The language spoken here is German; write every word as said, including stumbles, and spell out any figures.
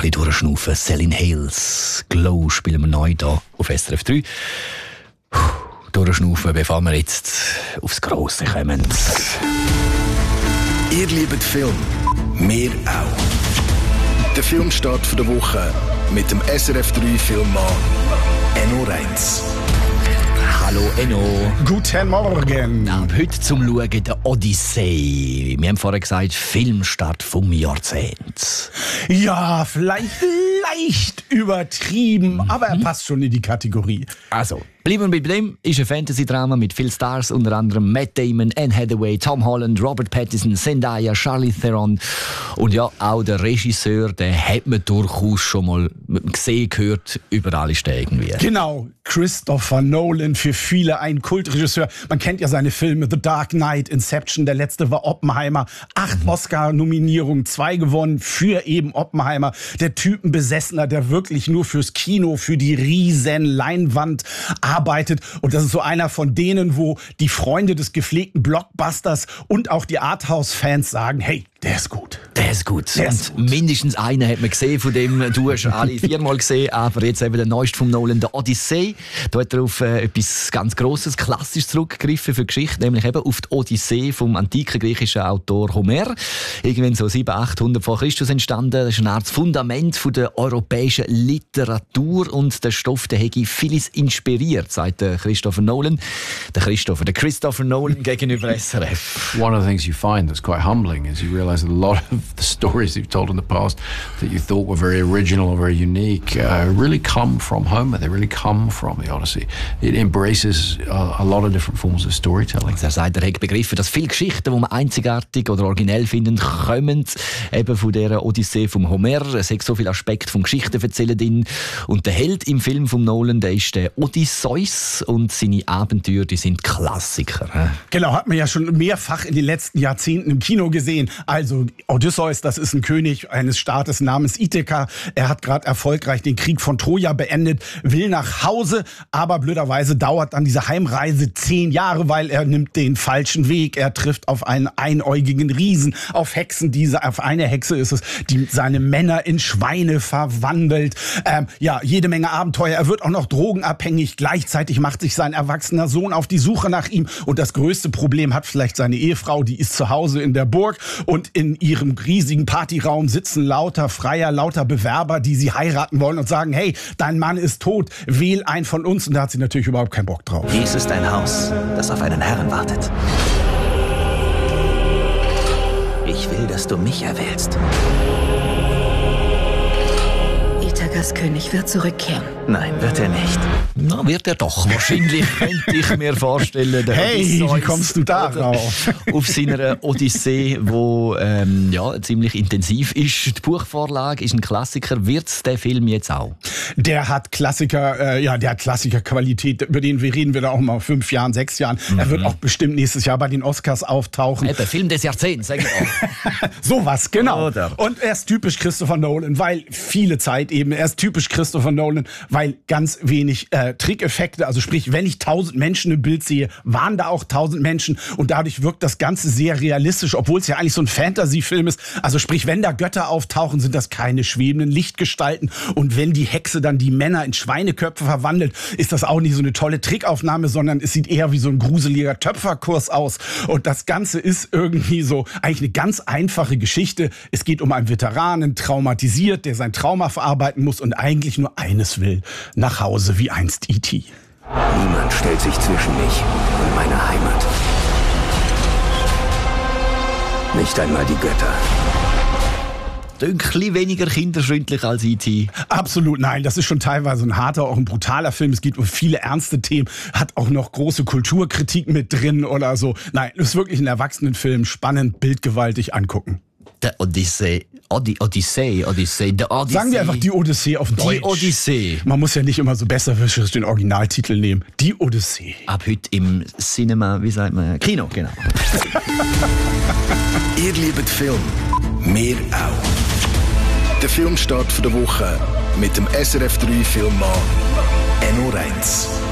bisschen durchschnaufen. Celine Hales, Glow spielen wir neu hier auf S R F drei. Puh, durchschnaufen, bevor wir jetzt aufs Grosse kommen. Ihr liebt Film, wir auch. Der Filmstart der Woche mit dem S R F drei Filmmann Enno Reitz. Hallo Enno. Guten Morgen. Ab heute zum Schauen der Odyssee. Wir haben vorher gesagt, Filmstart vom Jahrzehnt. Ja, vielleicht leicht übertrieben, mhm. aber er passt schon in die Kategorie. Also, bleiben wir bei dem. Ist ein Fantasy-Drama mit vielen Stars, unter anderem Matt Damon, Anne Hathaway, Tom Holland, Robert Pattinson, Zendaya, Charlize Theron. Und ja, auch der Regisseur, den hat man durchaus schon mal gesehen, gehört. Überall ist der irgendwie. Genau, Christopher Nolan, für viele ein Kultregisseur. Man kennt ja seine Filme The Dark Knight, Inception, der letzte war Oppenheimer. Acht mhm. Oscar-Nominierungen, zwei gewonnen für eben Oppenheimer. Der Typenbesessener, der wirklich nur fürs Kino, für die riesen Leinwand arbeitet. Und das ist so einer von denen, wo die Freunde des gepflegten Blockbusters und auch die Arthouse-Fans sagen, hey, der ist gut. Der ist gut. Der ist und gut. Mindestens einen hat man gesehen, von dem du hast alle viermal gesehen, aber jetzt eben der neueste vom Nolan, der Odyssee. Da hat er auf äh, etwas ganz Grosses, klassisch zurückgegriffen für die Geschichte, nämlich eben auf die Odyssee vom antiken griechischen Autor Homer. Irgendwann so siebenhundert, achthundert vor Christus entstanden. Das ist eine Art Fundament von der europäischen Literatur und der Stoff, der hätte vieles inspiriert, sagt der Christopher Nolan. Der Christopher, der Christopher Nolan gegenüber S R F. One of the things you find that's quite humbling is you realise that a lot of the stories you've told in the past that you thought were very original or very unique uh, really come from Homer. They really come from the Odyssey. It embraces a, a lot of different forms of storytelling. Er sagt, er hat begriffen, dass viele Geschichten, die man einzigartig oder originell finden, kommen eben von dieser Odyssee vom Homer. Es hat so viele Aspekte vom Geschichtenverzählen drin. Und der Held im Film von Nolan, der ist der Odysseus und seine Abenteuer, die sind Klassiker. Genau, hat man ja schon mehrfach in den letzten Jahrzehnten im Kino gesehen. Also Odysseus, das ist ein König eines Staates namens Ithaka. Er hat gerade erfolgreich den Krieg von Troja beendet, will nach Hause, aber blöderweise dauert dann diese Heimreise zehn Jahre, weil er nimmt den falschen Weg. Er trifft auf einen einäugigen Riesen, auf Hexen. Diese, auf eine Hexe ist es, die seine Männer in Schweine verwandelt. Ähm, ja, jede Menge Abenteuer. Er wird auch noch drogenabhängig. Gleichzeitig macht sich sein erwachsener Sohn auf die Suche nach ihm. Und das größte Problem hat vielleicht seine Ehefrau, die ist zu Hause in der Burg und in ihrem riesigen Partyraum sitzen lauter Freier, lauter Bewerber, die sie heiraten wollen und sagen, hey, dein Mann ist tot, wähl einen von uns. Und da hat sie natürlich überhaupt keinen Bock drauf. Dies ist ein Haus, das auf einen Herrn wartet. Ich will, dass du mich erwählst. Ithakas König wird zurückkehren. Nein, wird er nicht. Na, wird er doch. Wahrscheinlich könnte ich mir vorstellen, der Hey, Odysseus, wie kommst du da drauf? auf seiner Odyssee, wo ähm, ja, ziemlich intensiv ist. Die Buchvorlage ist ein Klassiker. Wird der Film jetzt auch? Der hat Klassiker, äh, ja, der hat Klassikerqualität, über den wir reden wir da auch mal fünf Jahren, sechs Jahren. Mhm. Er wird auch bestimmt nächstes Jahr bei den Oscars auftauchen. Eben, Film des Jahrzehnts, sag ich auch. Sowas, genau. Oder? Und er ist typisch Christopher Nolan, weil viele Zeit eben, er ist typisch Christopher Nolan, weil ganz wenig äh, Trickeffekte, also sprich, wenn ich tausend Menschen im Bild sehe, waren da auch tausend Menschen und dadurch wirkt das Ganze sehr realistisch, obwohl es ja eigentlich so ein Fantasy-Film ist. Also sprich, wenn da Götter auftauchen, sind das keine schwebenden Lichtgestalten und wenn die Hexe dann die Männer in Schweineköpfe verwandelt, ist das auch nicht so eine tolle Trickaufnahme, sondern es sieht eher wie so ein gruseliger Töpferkurs aus und das Ganze ist irgendwie so eigentlich eine ganz einfache Geschichte. Es geht um einen Veteranen, traumatisiert, der sein Trauma verarbeiten muss und eigentlich nur eines will, nach Hause wie einst E T Niemand stellt sich zwischen mich und meine Heimat. Nicht einmal die Götter. Ein bisschen weniger kinderfreundlich als E T Absolut, nein, das ist schon teilweise ein harter, auch ein brutaler Film. Es geht um viele ernste Themen, hat auch noch große Kulturkritik mit drin oder so. Nein, es ist wirklich ein Erwachsenenfilm, spannend, bildgewaltig angucken. Der Odyssee. Ody- Odyssee, Odyssee, der Odyssee. Sagen wir einfach die Odyssee auf Deutsch. Die Odyssee. Man muss ja nicht immer so besserwisserisch den Originaltitel nehmen. Die Odyssee. Ab heute im Cinema, wie sagt man? Kino, genau. Ihr liebt Film, wir auch. Der Filmstart der Woche mit dem S R F drei Filmmann Enno Reitz.